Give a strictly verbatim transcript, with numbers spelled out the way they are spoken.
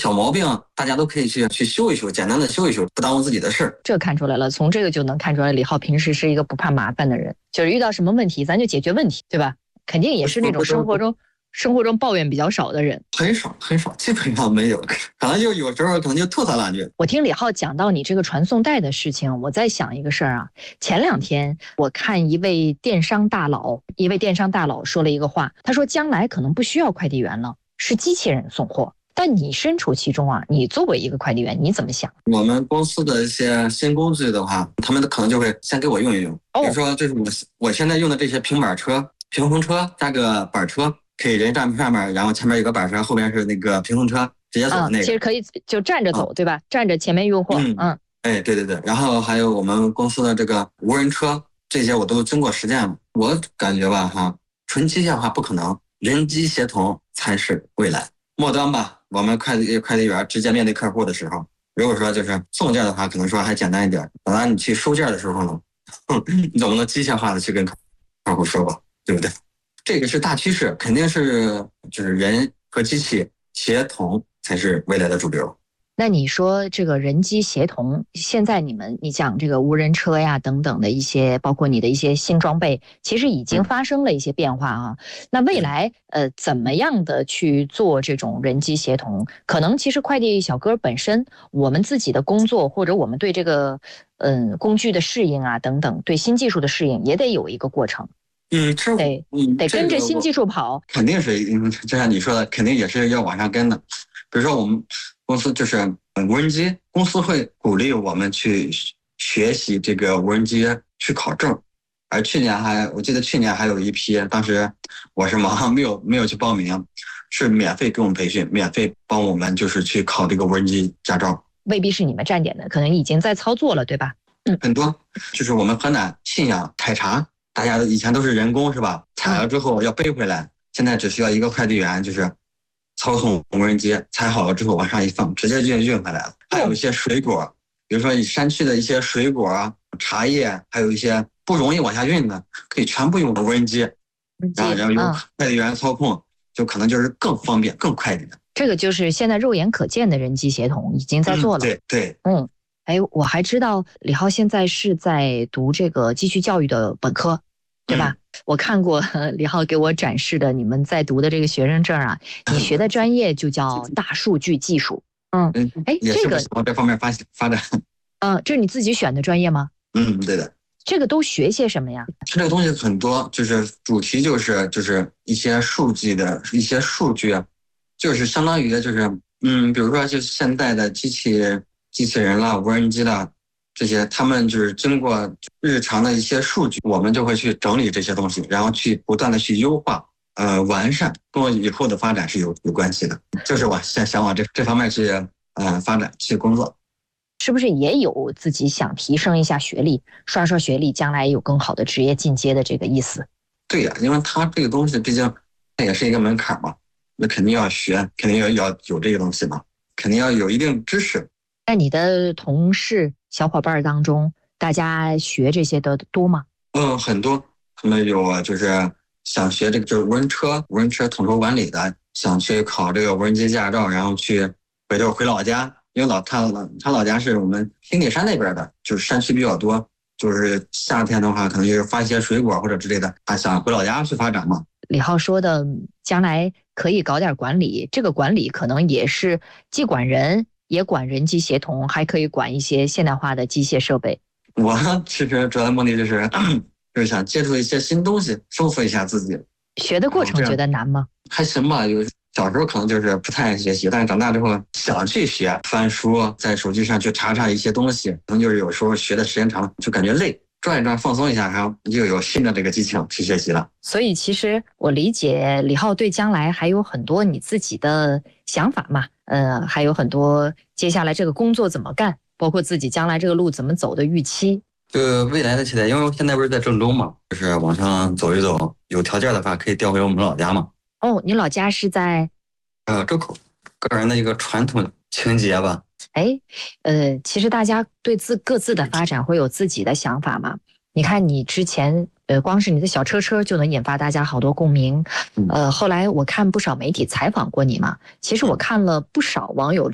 小毛病大家都可以去去修一修，简单的修一修，不耽误自己的事儿。 这看出来了，从这个就能看出来，李浩平时是一个不怕麻烦的人，就是遇到什么问题咱就解决问题，对吧？肯定也是那种生活中生活中抱怨比较少的人。 很少很少，基本上没有，可能就有时候可能就吐槽两句。 我听李浩讲到你这个传送带的事情，我在想一个事儿啊。前两天我看一位电商大佬，一位电商大佬说了一个话，他说将来可能不需要快递员了，是机器人送货。但你身处其中啊，你作为一个快递员，你怎么想？ 我们公司的一些新工具的话，他们可能就会先给我用一用。 哦、 比如说，就是我我现在用的这些平板车、平衡车加个板车，可以人站上面，然后前面有个板车，后边是那个平衡车，直接走的那个。 嗯、其实可以就站着走， 嗯、 对吧？站着前面运货。 嗯嗯， 哎，对对对。然后还有我们公司的这个无人车，这些我都经过实践了。我感觉吧，哈，纯机械化不可能，人机协同才是未来。末端吧，我们快递快递员直接面对客户的时候，如果说就是送件的话，可能说还简单一点。等到你去收件的时候呢，你总不能机械化的去跟客户说吧，对不对？这个是大趋势，肯定是就是人和机器协同才是未来的主流。 那你说这个人机协同，现在你们你讲这个无人车呀等等的一些，包括你的一些新装备，其实已经发生了一些变化啊。那未来呃怎么样的去做这种人机协同？可能其实快递小哥本身，我们自己的工作或者我们对这个嗯、呃、工具的适应啊等等，对新技术的适应也得有一个过程。 嗯，这得嗯得跟着新技术跑， 肯定是，就像你说的，肯定也是要往上跟的。比如说我们公司就是无人机，公司会鼓励我们去学习这个无人机去考证。而去年还，我记得去年还有一批，当时我是忙，没有没有去报名，是免费给我们培训，免费帮我们就是去考这个无人机驾照。 未必是你们站点的，可能已经在操作了，对吧？ 嗯，很多就是我们河南信阳采茶，大家以前都是人工是吧？采了之后要背回来，现在只需要一个快递员就是操纵无人机，采好了之后往上一放，直接就运回来了。还有一些水果，比如说山区的一些水果、茶叶，还有一些不容易往下运的，可以全部用无人机，然后然后用快递员操控，就可能就是更方便、更快一点。 这个就是现在肉眼可见的人机协同已经在做了。 嗯、对对， 嗯。哎，我还知道李浩现在是在读这个继续教育的本科，对吧？嗯、我看过李浩给我展示的你们在读的这个学生证啊，你学的专业就叫大数据技术。嗯，哎，这个往这方面发发展。 嗯，这是你自己选的专业吗？ 嗯，对的。 这个都学些什么呀？ 这个东西很多，就是主题就是就是一些数据的一些数据，就是相当于就是嗯，比如说就是现代的机器。机器人啦、无人机啦，这些他们就是经过日常的一些数据，我们就会去整理这些东西，然后去不断的去优化、呃完善，跟我以后的发展是有有关系的。就是我想想往这这方面去呃发展去工作。 是不是也有自己想提升一下学历，刷刷学历，将来有更好的职业进阶的这个意思？ 对呀、啊，因为它这个东西毕竟它也是一个门槛嘛，那肯定要学，肯定要要有这个东西嘛，肯定要有一定知识。 在你的同事小伙伴当中，大家学这些的多吗？ 嗯，很多，他们有啊，就是想学这个就是无人车、无人车统筹管理的，想去考这个无人机驾照，然后去回头回老家，因为老他老他老家是我们平顶山那边的，就是山区比较多，就是夏天的话，可能就是发一些水果或者之类的，他想回老家去发展嘛。 李浩说的，将来可以搞点管理，这个管理可能也是既管人。也管人机协同，还可以管一些现代化的机械设备。 我其实主要的目的就是就是想接触一些新东西，丰富一下自己。 学的过程觉得难吗？ 还行吧，有小时候可能就是不太爱学习，但是长大之后想去学，翻书，在手机上去查查一些东西，可能就是有时候学的时间长了就感觉累，转一转放松一下，然后又有新的这个激情去学习了。 所以其实我理解李浩对将来还有很多你自己的想法嘛，呃，还有很多接下来这个工作怎么干，包括自己将来这个路怎么走的预期。 就未来的期待，因为我现在不是在郑州嘛，就是往上走一走，有条件的话可以调回我们老家嘛。 哦，你老家是在？ 呃，周口，个人的一个传统情节吧。 哎，呃，其实大家对自各自的发展会有自己的想法嘛。你看你之前，呃，光是你的小车车就能引发大家好多共鸣。呃，后来我看不少媒体采访过你嘛，其实我看了不少网友